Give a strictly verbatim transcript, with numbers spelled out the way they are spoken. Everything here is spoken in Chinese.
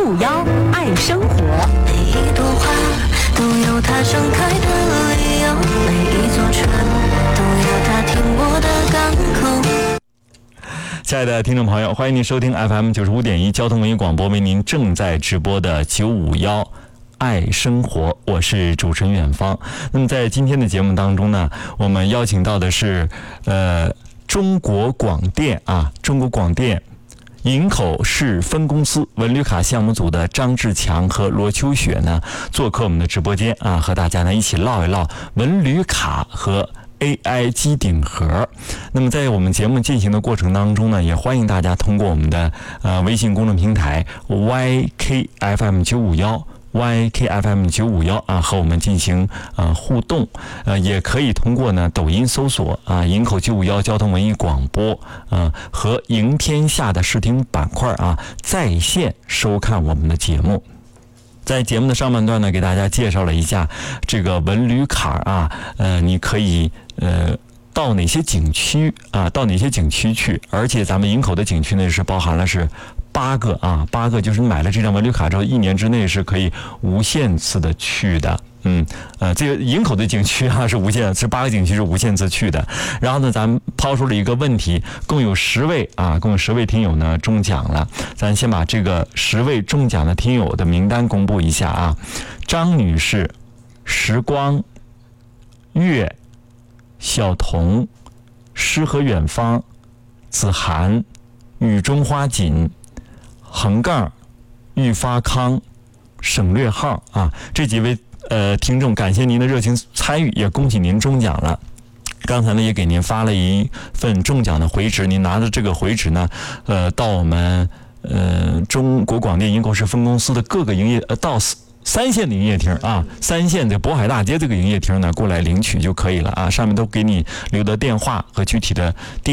五幺爱生活。 每一朵花都有它盛开的理由，每一座船都有它停泊的港口。 亲爱的听众朋友，欢迎您收听 F M 九十五点一交通文艺广播为您正在直播的九五幺爱生活，我是主持人远方。那么在今天的节目当中呢，我们邀请到的是呃中国广电啊，中国广电营口市分公司文旅卡项目组的张志强和罗秋雪呢，做客我们的直播间啊，和大家呢一起唠一唠文旅卡和A I 机顶盒。那么在我们节目进行的过程当中呢，也欢迎大家通过我们的呃微信公众平台 Y K F M 九五一 Y K F M 九五一啊和我们进行呃互动，呃也可以通过呢抖音搜索啊营口九五一交通文艺广播啊和赢天下的视听板块啊在线收看我们的节目。在节目的上半段呢，给大家介绍了一下这个文旅卡啊，呃，你可以呃到哪些景区啊，到哪些景区去，而且咱们营口的景区呢是包含了是八个啊，八个就是你买了这张文旅卡之后，一年之内是可以无限次的去的。嗯，呃，这个营口的景区啊是无限，是八个景区是无限次去的。然后呢，咱们抛出了一个问题，共有十位啊，共有十位听友呢中奖了。咱先把这个十位中奖的听友的名单公布一下啊。张女士、时光、月、小童、诗和远方、子涵、雨中花锦、横杠、玉发康、省略号啊，这几位呃，听众，感谢您的热情参与，也恭喜您中奖了。刚才呢，也给您发了一份中奖的回执，您拿着这个回执呢，呃，到我们呃中国广电营口市分公司的各个营业呃到三线的营业厅啊，三线的渤海大街这个营业厅呢，过来领取就可以了啊。上面都给你留的电话和具体的地